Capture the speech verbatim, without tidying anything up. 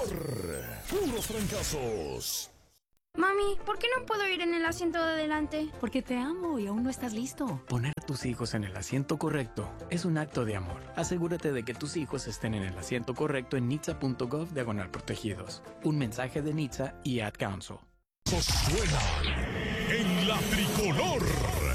tricolor. Puros fracasos. Mami, ¿por qué no puedo ir en el asiento de adelante? Porque te amo y aún no estás listo. Poner a tus hijos en el asiento correcto es un acto de amor. Asegúrate de que tus hijos estén en el asiento correcto en nitsa punto gov diagonal protegidos. Un mensaje de Nitsa y Ad Council. Suena en la tricolor.